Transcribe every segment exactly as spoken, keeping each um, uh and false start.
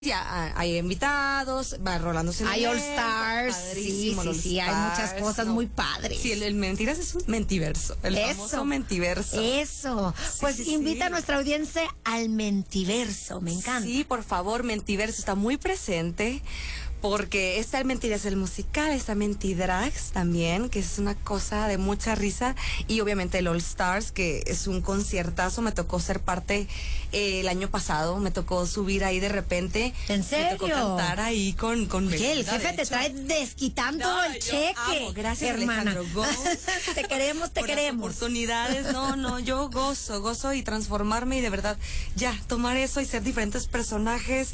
Ya hay invitados, va rolándose. Hay All Stars, sí, sí, sí, hay muchas cosas no. muy padres. Sí, el, el Mentiras es un mentiverso, el eso, famoso mentiverso. Eso, pues sí, sí, invita sí. a nuestra audiencia al mentiverso, me encanta. Sí, por favor, mentiverso está muy presente. Porque está el Mentiras el musical, está Mentidrags también, que es una cosa de mucha risa, y obviamente el All Stars, que es un conciertazo. Me tocó ser parte eh, el año pasado, me tocó subir ahí de repente. ¿En serio? Me tocó cantar ahí con... con Oye, el jefe te trae desquitando no, el cheque. Amo. Gracias, hermana. Alejandro. Go, te queremos, te por queremos. Las oportunidades, no, no, yo gozo, gozo y transformarme y de verdad ya tomar eso y ser diferentes personajes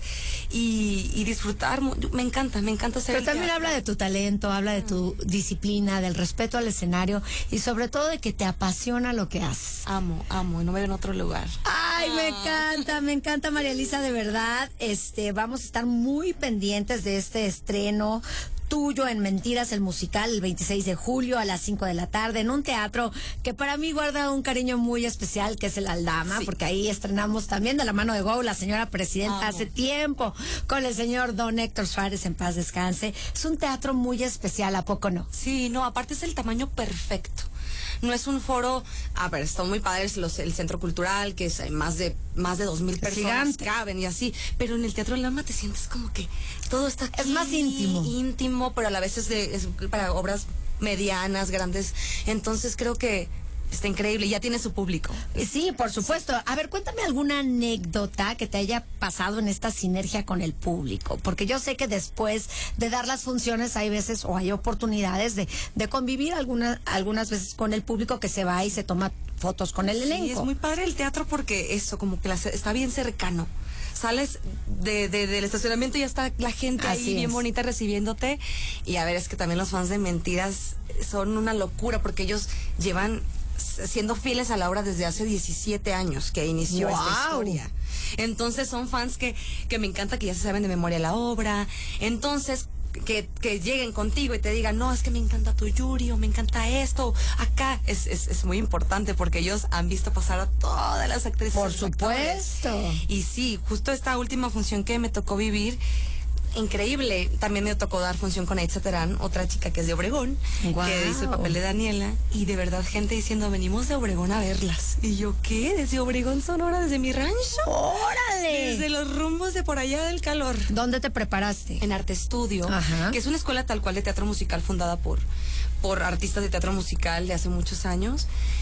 y, y disfrutar. Me encanta. Me encanta, me encanta ser. Pero también habla de tu talento, habla de tu disciplina, del respeto al escenario y sobre todo de que te apasiona lo que haces. Amo, amo, y no me veo en otro lugar. Ay, ah. me encanta, me encanta, María Elisa, de verdad. Este, vamos a estar muy pendientes de este estreno tuyo en Mentiras el musical el veintiséis de julio a las cinco de la tarde en un teatro que para mí guarda un cariño muy especial, que es el Aldama, sí. porque ahí estrenamos también de la mano de Go, la señora presidenta, Amo. hace tiempo, con el señor don Héctor Suárez, en paz descanse. Es un teatro muy especial, ¿a poco no? Sí, no, aparte es el tamaño perfecto. No es un foro, a ver, están muy padres los, el centro cultural, que es más de más de dos mil personas Gigante. caben y así, pero en el Teatro Aldama te sientes como que todo está aquí, es más íntimo, íntimo, pero a la vez es, de, es para obras medianas, grandes, entonces creo que está increíble, ya tiene su público. Sí, por supuesto. A ver, cuéntame alguna anécdota que te haya pasado en esta sinergia con el público, porque yo sé que después de dar las funciones hay veces o hay oportunidades de, de convivir algunas algunas veces con el público que se va y se toma fotos con el elenco. Sí, es muy padre el teatro porque eso, como que la, está bien cercano. Sales de, de, del estacionamiento y ya está la gente Así ahí bien es. bonita recibiéndote. Y a ver, es que también los fans de Mentiras son una locura porque ellos llevan siendo fieles a la obra desde hace diecisiete años que inició wow. esta historia. Entonces son fans que, que me encanta que ya se saben de memoria la obra. Entonces que, que lleguen contigo y te digan, no, es que me encanta tu Yuri o me encanta esto. Acá es, es, es muy importante porque ellos han visto pasar a todas las actrices. Por supuesto. Actores. Y sí, justo esta última función que me tocó vivir, increíble. También me tocó dar función con Aitza Terán, otra chica que es de Obregón, wow. que hizo el papel de Daniela, y de verdad gente diciendo, venimos de Obregón a verlas. Y yo, ¿qué? ¿Desde Obregón, Sonora? ¿Desde mi rancho? ¡Órale! Desde los rumbos de por allá del calor. ¿Dónde te preparaste? En Arte Estudio, Ajá. que es una escuela tal cual de teatro musical fundada por, por artistas de teatro musical de hace muchos años.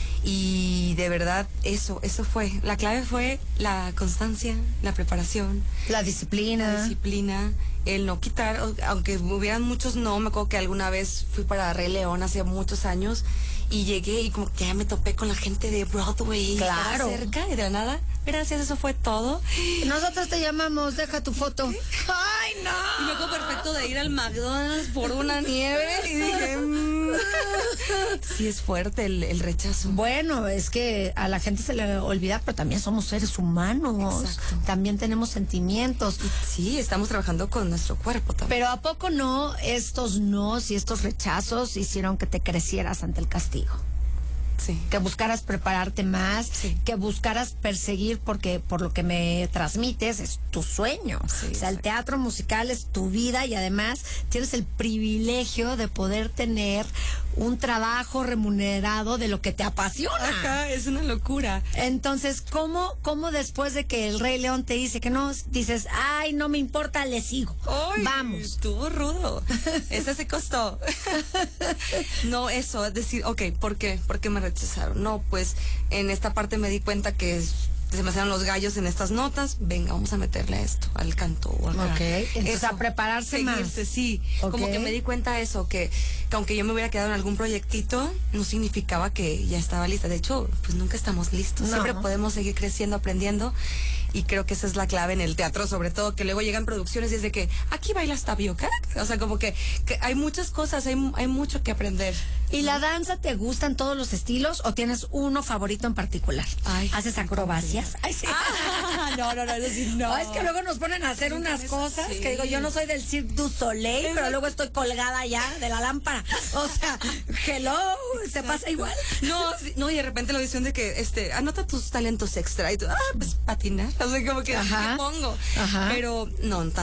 Y de verdad, eso, eso fue. La clave fue la constancia, la preparación. La disciplina. La disciplina, el no quitar, aunque hubieran muchos no, me acuerdo que alguna vez fui para Rey León hace muchos años y llegué y como que ya me topé con la gente de Broadway. Claro. Cerca y de la nada, gracias, eso fue todo. Nosotros te llamamos, deja tu foto. ¿Qué? ¡Ay, no! Y me acuerdo perfecto de ir al McDonald's por una nieve y dije... Mmm, sí es fuerte el, el rechazo. Bueno, es que a la gente se le olvida, pero también somos seres humanos. Exacto. También tenemos sentimientos. Sí, estamos trabajando con nuestro cuerpo también. Pero ¿a poco no estos nos y estos rechazos hicieron que te crecieras ante el castigo? Sí. Que buscaras prepararte más, sí. que buscaras perseguir, porque por lo que me transmites es tu sueño. Sí, o sea, el teatro musical es tu vida y además tienes el privilegio de poder tener un trabajo remunerado de lo que te apasiona. Ajá, es una locura. Entonces, ¿cómo, cómo después de que el Rey León te dice que no, dices, ay, no me importa, le sigo? Ay, vamos. Estuvo rudo. Ese se costó. No, eso, es decir, ok, ¿por qué? ¿Por qué me rechazaron? No, pues en esta parte me di cuenta que es, se me hacían los gallos en estas notas, venga, vamos a meterle a esto, al canto o acá. Ok, entonces eso, a prepararse seguirse, más. Sí, okay. Como que me di cuenta de eso, que, que aunque yo me hubiera quedado en algún proyectito, no significaba que ya estaba lista. De hecho, pues nunca estamos listos, no. Siempre podemos seguir creciendo, aprendiendo, y creo que esa es la clave en el teatro, sobre todo, que luego llegan producciones y es de que, aquí bailas tapioca, o sea, como que, que hay muchas cosas, hay, hay mucho que aprender. ¿Y la danza te gustan todos los estilos o tienes uno favorito en particular? Ay, ¿haces acrobacias? Ay, sí. Ah, no, no, no, no, sí, no. Es que luego nos ponen a hacer unas cosas sí. que digo, yo no soy del Cirque du Soleil, pero luego estoy colgada ya de la lámpara. O sea, hello, ¿te pasa igual? No, sí, no, y de repente la visión de que, este, anota tus talentos extra y tú, ah, pues patinar. O sea, como que, Ajá. ¿qué pongo? Ajá. Pero no,